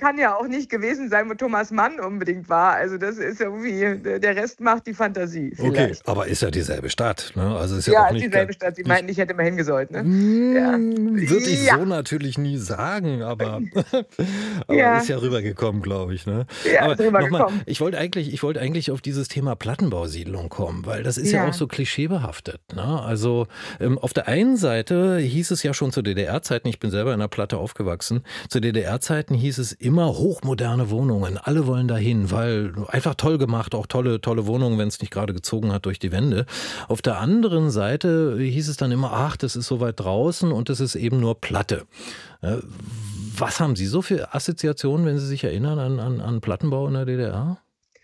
kann ja auch nicht gewesen sein, wo Thomas Mann unbedingt war. Also das ist irgendwie, der Rest macht die Fantasie Okay, vielleicht. aber ist ja dieselbe Stadt, ne? Also ist ja Ja, auch ist nicht, dieselbe Stadt. Sie meinten, ich hätte mal hingesollt, ne? Ja. Würde ich Ja, so natürlich nie sagen, aber, aber ist ja, ja rübergekommen, glaube ich, ne? ja, Aber ist nochmal, rübergekommen. ich wollte eigentlich auf dieses Thema Plattenbausiedlung kommen, weil das ist ja auch Ja. so klischeebehaftet, ne? Also auf der einen Seite hieß es ja schon zu DDR-Zeiten, ich bin selber in einer Platte aufgewachsen, zu DDR-Zeiten hieß es immer hochmoderne Wohnungen, alle wollen dahin, weil einfach toll gemacht, auch tolle, tolle Wohnungen, wenn es nicht gerade gezogen hat durch die Wände. Auf der anderen Seite hieß es dann immer, ach, das ist so weit draußen und das ist eben nur Platte. Äh, Was haben Sie so für Assoziationen, wenn Sie sich erinnern an Plattenbau in der DDR?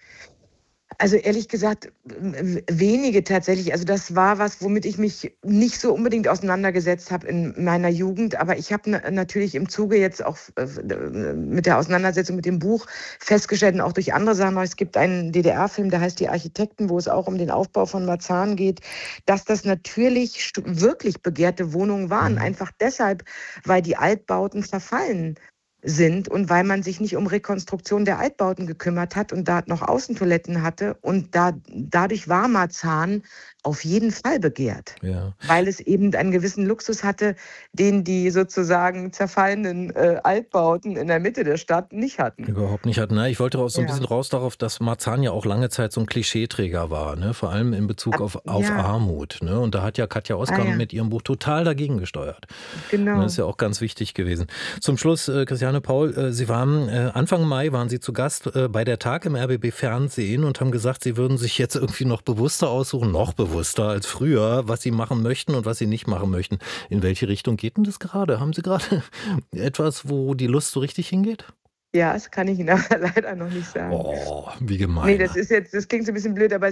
Also ehrlich gesagt, wenige tatsächlich. Also das war was, womit ich mich nicht so unbedingt auseinandergesetzt habe in meiner Jugend. Aber ich habe natürlich im Zuge jetzt auch mit der Auseinandersetzung mit dem Buch festgestellt und auch durch andere Sachen, es gibt einen DDR-Film, der heißt Die Architekten, wo es auch um den Aufbau von Marzahn geht, dass das natürlich wirklich begehrte Wohnungen waren. Mhm. Einfach deshalb, weil die Altbauten verfallen sind und weil man sich nicht um Rekonstruktion der Altbauten gekümmert hat und da noch Außentoiletten hatte. Und dadurch war Marzahn auf jeden Fall begehrt, Ja. weil es eben einen gewissen Luxus hatte, den die sozusagen zerfallenen Altbauten in der Mitte der Stadt nicht hatten. Überhaupt nicht hatten. Na, ich wollte auch so ein bisschen Ja, raus darauf, dass Marzahn ja auch lange Zeit so ein Klischeeträger war, ne? Vor allem in Bezug auf ja, Armut. Ne? Und da hat ja Katja Oskamp ja, mit ihrem Buch total dagegen gesteuert. Ne, das ist genau. ja auch ganz wichtig gewesen. Zum Schluss, Christiane Paul, Sie waren Anfang Mai waren Sie zu Gast bei der Tag im RBB Fernsehen und haben gesagt, Sie würden sich jetzt irgendwie noch bewusster aussuchen, noch bewusster als früher, was Sie machen möchten und was Sie nicht machen möchten. In welche Richtung geht denn das gerade? Haben Sie gerade etwas, wo die Lust so richtig hingeht? Ja, das kann ich Ihnen aber leider noch nicht sagen. Oh, wie Nee, gemein. das klingt so ein bisschen blöd, aber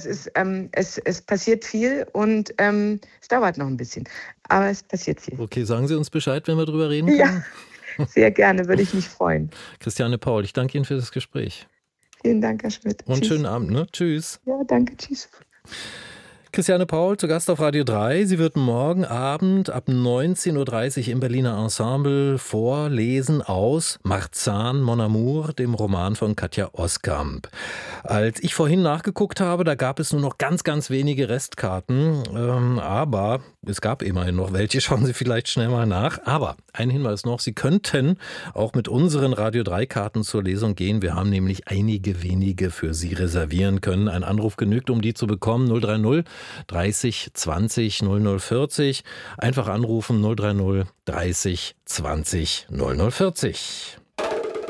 es passiert viel und es dauert noch ein bisschen. Aber es passiert viel. Okay, sagen Sie uns Bescheid, wenn wir drüber reden Ja, können. sehr gerne, würde ich mich freuen. Christiane Paul, ich danke Ihnen für das Gespräch. Vielen Dank, Herr Schmidt. Und schönen Tschüss. Abend, ne? Tschüss. Ja, danke, tschüss. Christiane Paul zu Gast auf Radio 3. Sie wird morgen Abend ab 19:30 Uhr im Berliner Ensemble vorlesen aus Marzahn, Mon Amour, dem Roman von Katja Oskamp. Als ich vorhin nachgeguckt habe, da gab es nur noch ganz, ganz wenige Restkarten. Aber es gab immerhin noch welche. Schauen Sie vielleicht schnell mal nach. Aber ein Hinweis noch, Sie könnten auch mit unseren Radio 3 Karten zur Lesung gehen. Wir haben nämlich einige wenige für Sie reservieren können. Ein Anruf genügt, um die zu bekommen. 030 30 20 0040. Einfach anrufen 030 30 20 0040.